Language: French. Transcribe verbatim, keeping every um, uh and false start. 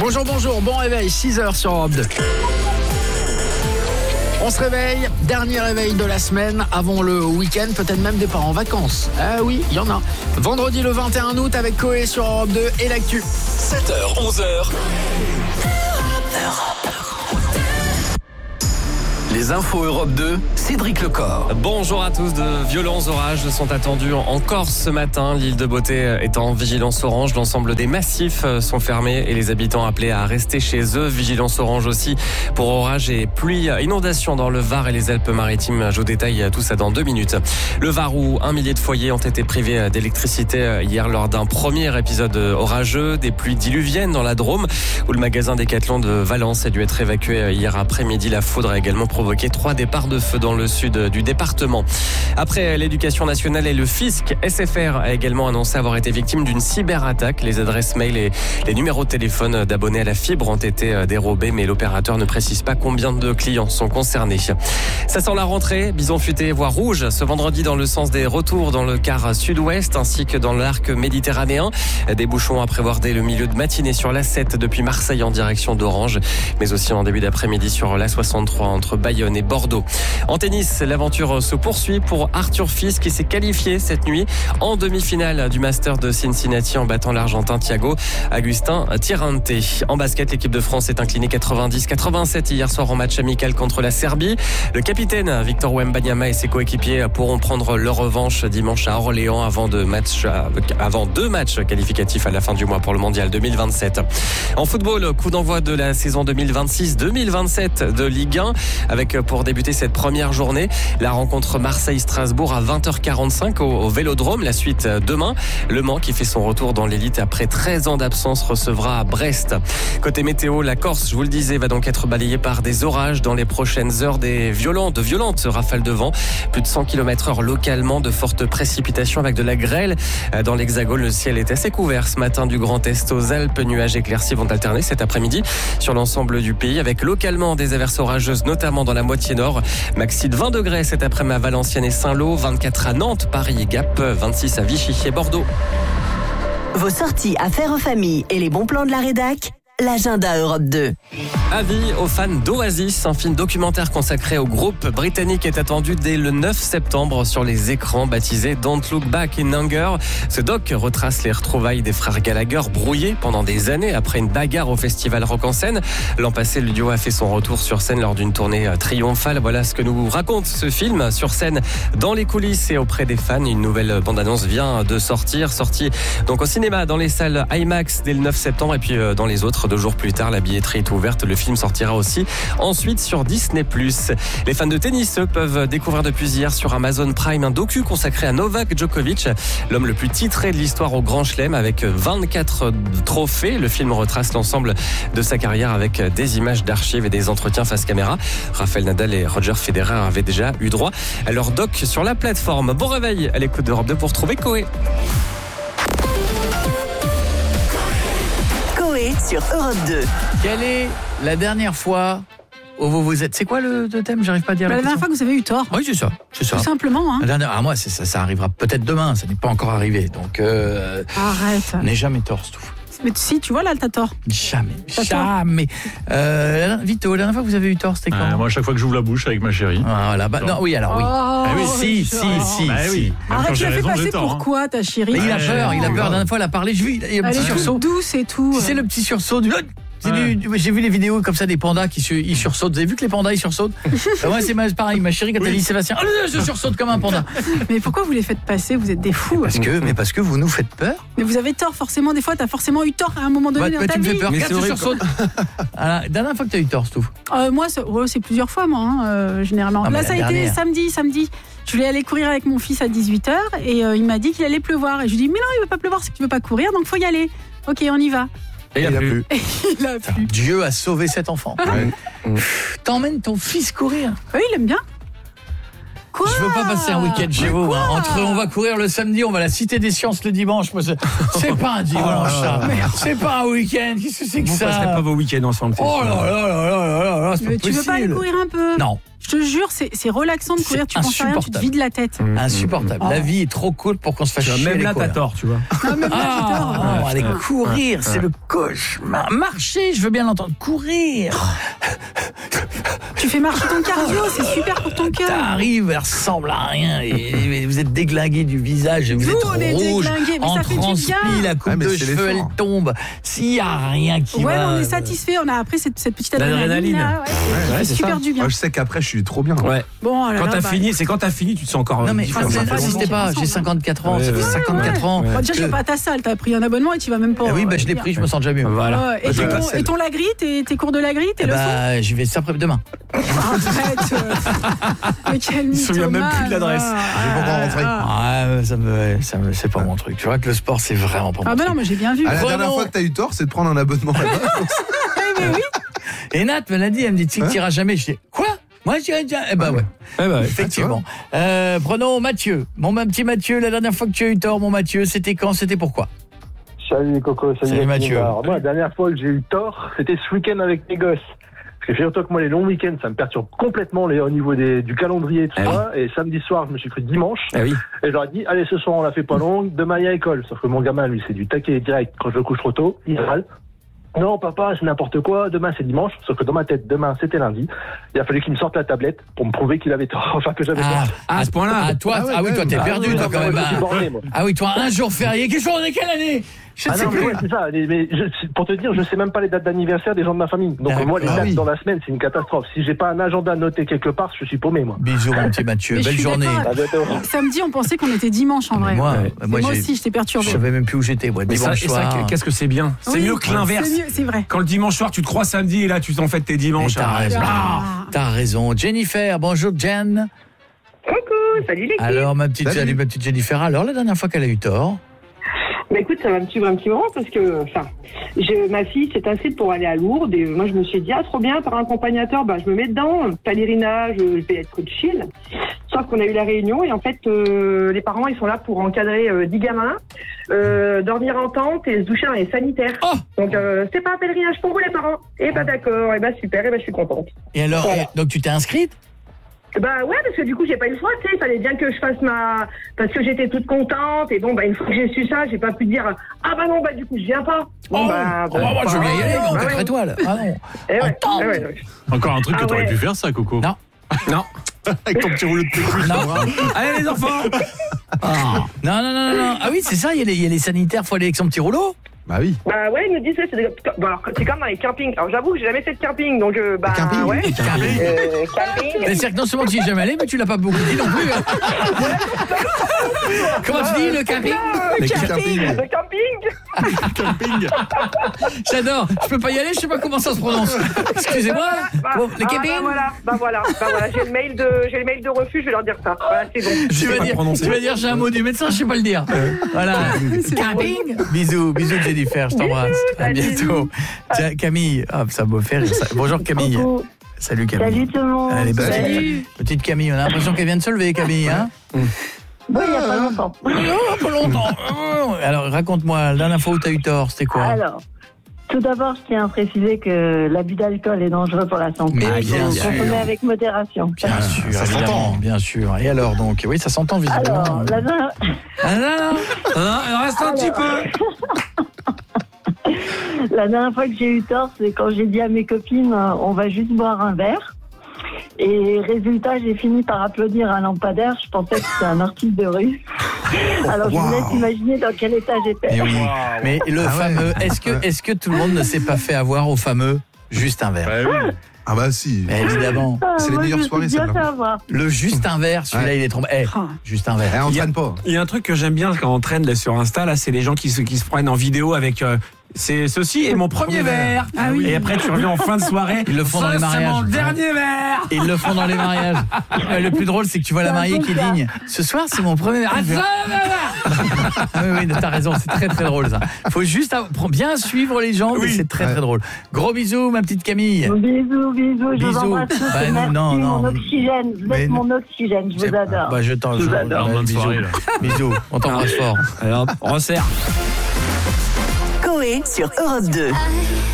Bonjour, bonjour, bon réveil, six heures sur Europe deux. On se réveille, dernier réveil de la semaine avant le week-end, peut-être même départ en vacances. Ah oui, il y en a. Vendredi le vingt et un août avec Coé sur Europe deux et l'actu. sept heures, onze heures. Les infos Europe deux, Cédric Lecor. Bonjour à tous, de violents orages sont attendus en Corse ce matin. L'île de Beauté est en vigilance orange. L'ensemble des massifs sont fermés et les habitants appelés à rester chez eux. Vigilance orange aussi pour orages et pluie, inondations dans le Var et les Alpes-Maritimes. Je vous détaille tout ça dans deux minutes. Le Var où un millier de foyers ont été privés d'électricité hier lors d'un premier épisode orageux. Des pluies diluviennes dans la Drôme où le magasin Decathlon de Valence a dû être évacué hier après-midi. La foudre a également provoqué trois départs de feu dans le sud du département. Après l'éducation nationale et le fisc, S F R a également annoncé avoir été victime d'une cyberattaque. Les adresses mail et les numéros de téléphone d'abonnés à la fibre ont été dérobés, mais l'opérateur ne précise pas combien de clients sont concernés. Ça sent la rentrée, bison futé voie rouge ce vendredi dans le sens des retours dans le quart sud-ouest ainsi que dans l'arc méditerranéen. Des bouchons à prévoir dès le milieu de matinée sur l'A sept depuis Marseille en direction d'Orange, mais aussi en début d'après-midi sur l'A soixante-trois entre Bayonne et Bordeaux. En tennis, l'aventure se poursuit pour Arthur Fils qui s'est qualifié cette nuit en demi-finale du Master de Cincinnati en battant l'Argentin Thiago Agustin Tirante. En basket, l'équipe de France est inclinée quatre-vingt-dix à quatre-vingt-sept hier soir en match amical contre la Serbie. Le capitaine Victor Wembanyama et ses coéquipiers pourront prendre leur revanche dimanche à Orléans avant, de match, avant deux matchs qualificatifs à la fin du mois pour le Mondial deux mille vingt-sept. En football, coup d'envoi de la saison deux mille vingt-six deux mille vingt-sept de Ligue un avec pour débuter cette première journée, la rencontre Marseille-Strasbourg à vingt heures quarante-cinq au, au Vélodrome. La suite demain. Le Mans, qui fait son retour dans l'élite après treize ans d'absence, recevra à Brest. Côté météo, la Corse, je vous le disais, va donc être balayée par des orages dans les prochaines heures. Des violentes, de violentes rafales de vent. Plus de cent kilomètres heure localement, de fortes précipitations avec de la grêle. Dans l'Hexagone, le ciel est assez couvert ce matin du Grand Est aux Alpes. Nuages éclaircis vont alterner cet après-midi sur l'ensemble du pays avec localement des averses orageuses, notamment dans la moitié nord. Maxi de vingt degrés cet après-midi à Valenciennes et Saint-Lô, vingt-quatre à Nantes, Paris et Gap, vingt-six à Vichy et Bordeaux. Vos sorties à faire en famille et les bons plans de la rédac, l'agenda Europe deux. Avis aux fans d'Oasis, un film documentaire consacré au groupe britannique est attendu dès le neuf septembre sur les écrans, baptisé Don't Look Back in Anger. Ce doc retrace les retrouvailles des frères Gallagher brouillés pendant des années après une bagarre au festival Rock en Seine. L'an passé, le duo a fait son retour sur scène lors d'une tournée triomphale. Voilà ce que nous raconte ce film sur scène, dans les coulisses et auprès des fans. Une nouvelle bande-annonce vient de sortir, sortie donc au cinéma, dans les salles IMAX dès le neuf septembre et puis dans les autres deux jours plus tard. La billetterie est ouverte. Le film sortira aussi ensuite sur Disney plus. Les fans de tennis, eux, peuvent découvrir depuis hier sur Amazon Prime un docu consacré à Novak Djokovic, l'homme le plus titré de l'histoire au Grand Chelem avec vingt-quatre trophées. Le film retrace l'ensemble de sa carrière avec des images d'archives et des entretiens face caméra. Rafael Nadal et Roger Federer avaient déjà eu droit à leur doc sur la plateforme. Bon réveil à l'écoute d'Europe deux pour trouver Coé. Sur Europe deux. Quelle est la dernière fois où vous vous êtes... C'est quoi le, le thème? J'arrive pas à dire bah, la, la dernière fois que vous avez eu tort. Oui, c'est ça. C'est ça. Tout simplement. Hein. La dernière... Ah, moi, c'est ça, ça arrivera peut-être demain. Ça n'est pas encore arrivé. Donc, euh... arrête. N'est jamais tort, Stouff. Mais si, tu vois, là, t'as tort. Jamais. T'as jamais. Euh, Vito, la dernière fois que vous avez eu tort, c'était quand? euh, Moi, à chaque fois que j'ouvre la bouche avec ma chérie. Ah, voilà. Bah, non, oui, alors oui. Oh, ah, oui. Si, si, si, bah, si. oui. Arrête, tu l'as fait passer tort, pourquoi, hein. Ta chérie? Mais il a ouais, peur, il a ouais, peur. La ouais. dernière fois, elle a parlé. Je vis, il y a un Elle petit est sursaut. douce et tout. Tu sais, le petit sursaut du... C'est ouais. du, j'ai vu les vidéos comme ça des pandas qui sur, ils sursautent. Vous avez vu que les pandas ils sursautent? Moi c'est pareil, ma chérie quand oui. elle dit Sébastien, oh, je sursaute comme un panda. Mais pourquoi vous les faites passer? Vous êtes des fous. Parce que, mais parce que vous nous faites peur. Mais vous avez tort forcément. Des fois t'as forcément eu tort à un moment donné bah, dans bah, ta tu vie. me fais peur. Mais Regarde, tu sursautes. La dernière fois que t'as eu tort, Stouff. Euh, moi c'est, ouais, c'est plusieurs fois moi, hein, euh, généralement. Ah, là ça a dernière. été samedi, samedi. Je voulais aller courir avec mon fils à dix-huit heures et euh, il m'a dit qu'il allait pleuvoir. Et je lui dis mais non il va pas pleuvoir, c'est que tu veux pas courir donc faut y aller. Ok on y va. Et il a plu. Il a plu. Dieu a sauvé cet enfant. Ouais. T'emmènes ton fils courir. Oui il aime bien. Quoi ? Je veux pas passer un week-end chez vous. Hein. Entre on va courir le samedi, on va à la Cité des Sciences le dimanche. Moi, c'est, c'est pas un dimanche, ça. C'est pas un week-end. Qu'est-ce que c'est que Vous ça ? Vous passerez pas vos week-ends ensemble. Oh là là là là là là, c'est Mais pas tu possible. veux pas aller courir un peu ? Non. Je te jure, c'est, c'est relaxant de courir, C'est tu penses à rien, tu te insupportable. vides la tête. Mmh. Insupportable. La vie est trop courte pour qu'on se fasse chier. Même les là, t'as courir. tort, tu vois. Non, mais là, Ah, j'ai tort. non, aller Ouais. courir, Ouais. c'est le cauchemar. Marcher, je veux bien l'entendre. Courir. Tu fais marcher ton cardio, c'est super pour ton cœur. T'arrives, elle ressemble à rien. Et, et vous êtes déglingué du visage, vous Nous, êtes on est rouge, déglingués, mais en ça fait du transpi, bien. la coupe Ah, mais de c'est cheveux, elle l'effort. tombe. S'il y a rien qui Ouais, va. mais on est satisfait, on a après cette, cette petite adrénaline. L'adrénaline. Là, ouais, c'est, ouais, c'est c'est super ça. du bien. Moi, je sais qu'après, je suis trop bien. Ouais. Bon, oh là Quand là, t'as bah, fini, c'est quand t'as fini, tu te sens encore. Non mais différent. ça, ça, n'insistez ça, pas, ça, j'ai ça, cinquante-quatre ans, ouais, ça fait ouais, cinquante-quatre ans. Bon, déjà, je que- vais pas à ta salle, t'as pris un abonnement et tu vas même pas. Eh oui, bah, je l'ai bien. pris, je me sens déjà mieux. Voilà. Ouais, et, Bah, ton, bah, et ton lagri, tes, tes cours de lagri, tes Eh leçons bah, j'y vais cet après demain. Arrête. Mais quel Il se souvient même plus de l'adresse. mythomane. Je vais pas rentrer. Ah, Ah, ça me, ça me, c'est pas mon truc. Tu vois que le sport, c'est vraiment pas mon ah bah non, truc. mais j'ai bien vu. Ah, la Prenons- dernière fois que t'as eu tort, c'est de prendre un abonnement là-bas. Eh, mais oui. Et Nat me l'a dit, elle me dit, tu sais que t'iras jamais. Je dis, quoi? Moi, j'irai déjà. Eh ben ouais. Ouais, bah, Effectivement. Euh, prenons Mathieu. Mon petit Mathieu, la dernière fois que tu as eu tort, mon Mathieu, c'était quand? C'était pourquoi? Salut Coco, salut, Salut, Mathieu. Alors, moi, la dernière fois que j'ai eu tort, c'était ce week-end avec mes gosses. Parce que figure-toi que moi, les longs week-ends, ça me perturbe complètement les, au niveau des, du calendrier et tout Ah oui. ça. Et samedi soir, je me suis pris dimanche. Ah oui. Et je leur ai dit, allez, ce soir, on la fait pas longue. Demain, il y a école. Sauf que mon gamin, lui, c'est du taquet direct. Quand je le couche trop tôt, il râle. Non, papa, c'est n'importe quoi. Demain, c'est dimanche. Sauf que dans ma tête, demain, c'était lundi. Il a fallu qu'il me sorte la tablette pour me prouver qu'il avait tort. Enfin, que j'avais Ah, tort. Ah, à ce point-là. Ah, toi, Ah ouais, ah oui, quand toi, même. t'es Ah perdu, oui, toi, non, quand moi, même. je suis Ah, borné, moi. ah oui, toi, un jour férié. Quel jour, on est quelle année? Je ne Ah sais non, mais plus. ouais, c'est ça. Mais, mais je- pour te dire, je sais même pas les dates d'anniversaire des gens de ma famille. Donc D'accord. moi, les Ah dates oui. dans la semaine, c'est une catastrophe. Si j'ai pas un agenda noté quelque part, je suis paumé, moi. Bisous, mon petit Mathieu. Mais je Belle suis journée. d'accord. À bientôt. Samedi, on pensait qu'on était dimanche en vrai. Moi, Et moi, moi j'ai- aussi, j'étais je perturbée. savais même plus où j'étais, moi. Mais ça, Dimanche et ça, soir. qu'est-ce que c'est bien. C'est Oui, mieux que l'inverse. C'est mieux, c'est vrai. Quand le dimanche soir, tu te crois samedi et là, tu t'en fais tes dimanches. Mais t'as Ah, raison. Ah. T'as raison. Jennifer, bonjour Jen. Coucou, salut l'équipe. Alors, ma petite, Salut. salut, ma petite Jennifer. Alors, la dernière fois qu'elle a eu tort. Bah écoute, ça va me suivre un petit moment parce que, enfin, je- ma fille s'est inscrite pour aller à Lourdes et moi je me suis dit, ah trop bien, par un accompagnateur, bah je me mets dedans, pèlerinage, je vais être coach chill. Sauf qu'on a eu la réunion et en fait, euh, les parents ils sont là pour encadrer euh, dix gamins, euh, dormir en tente et se doucher dans les sanitaires. Oh Donc euh, c'est pas un pèlerinage pour vous les parents. Et bah d'accord, et bah super, et bah je suis contente. Et alors, Voilà. et- donc tu t'es inscrite? Bah ouais, parce que du coup, j'ai pas eu le choix, tu sais, il fallait bien que je fasse ma... Parce que j'étais toute contente, et bon, bah une fois que j'ai su ça, j'ai pas pu dire, ah bah non, bah du coup, je viens pas. Bon, Oh, bah, oh, moi, je veux bien y aller, non, bah, quatre ouais. étoiles. Ah non. Eh ouais, Attends. eh ouais. Encore un truc Ah que t'aurais ouais. pu faire, ça, Coco. Non. Non. Avec ton petit rouleau de pécule. Non. Allez, les enfants. Ah. Non, non, non, non, non. Ah oui, c'est ça, il y, a les- il y a les sanitaires, faut aller avec son petit rouleau. Bah oui. Bah ouais, ils nous disent, c'est des- bon, alors, c'est comme dans les campings. Alors j'avoue que j'ai jamais fait de camping, donc euh, bah Les campings, ouais. les campings. Euh, camping. C'est-à-dire que non seulement tu y es jamais allé, mais tu l'as pas beaucoup dit non plus. hein. Comment tu dis, le camping? Les campings. Le camping. Camping. J'adore. Je peux pas y aller, je sais pas comment ça se prononce. Excusez-moi. Bah, Bon, le ah, camping? bah voilà, bah voilà, bah voilà, j'ai le mail de, j'ai le mail de refus, je vais leur dire ça. Voilà, c'est bon. Tu vas, pas dire, prononcer. tu vas dire j'ai un mot du médecin, je sais pas le dire. Voilà. Camping. Bisous, bisous Jennifer, je t'embrasse. À Salut. bientôt. Tiens, Camille, ah, ça me fait rire ça. Bonjour Camille. Coucou. Salut Camille. Salut tout le monde. Allez, bah, Salut. petite Camille, on a l'impression qu'elle vient de se lever Camille, hein? Oui, il n'y a pas longtemps. Non, pas longtemps. Alors raconte-moi, la dernière fois où t'as eu tort, c'était quoi? Alors, tout d'abord, je tiens à préciser que l'abus d'alcool est dangereux pour la santé. Mais Il bien faut sûr. consommer avec modération. Bien sûr, ça évidemment, s'entend. bien sûr. Et alors donc, oui, ça s'entend visiblement. Alors, la dernière... Ah, non, non. Non, il reste un petit peu. la dernière fois que j'ai eu tort, c'est quand j'ai dit à mes copines, euh, on va juste boire un verre. Et résultat, j'ai fini par applaudir un lampadaire. Je pensais que c'était un artiste de rue. Alors, je vous Wow. laisse imaginer dans quel état j'étais. Et oui. Mais le Ah ouais. fameux, est-ce que, est-ce que tout le monde ne s'est pas fait avoir au fameux juste un verre? Bah oui. Ah bah si. Mais évidemment. Ah, C'est les moi, meilleures je me soirées, suis bien celle-là. fait avoir. Le juste un verre, celui-là, Ouais. il est trompé. Eh, Ah. juste un Eh, verre. on traîne pas. Il y a un truc que j'aime bien quand on traîne là, sur Insta, là, c'est les gens qui se, qui se prennent en vidéo avec euh, c'est ceci est mon premier verre. Ah oui. Et après, tu reviens en fin de soirée. Ils le font Ça, dans les c'est mariages. mon dernier verre. Ils le font dans les mariages. Le plus drôle, c'est que tu vois la mariée qui digne. Ce soir, c'est mon premier verre. Ah oui, oui, t'as raison, c'est très très drôle ça. Faut juste avoir- bien suivre les gens, mais Oui. c'est très très drôle. Gros bisous, ma petite Camille. Bisous, bisous, je Bisous. vous embrasse tous. Bah, et merci, non, non. mon oxygène. Vous Mais êtes non. mon oxygène, je C'est- vous adore. Bah, je t'en Je vous je- adore. ouais, Bonne bisous. soirée, là. Bisous, on t'embrasse fort. Alors, on resserre. Coé sur Europe deux. I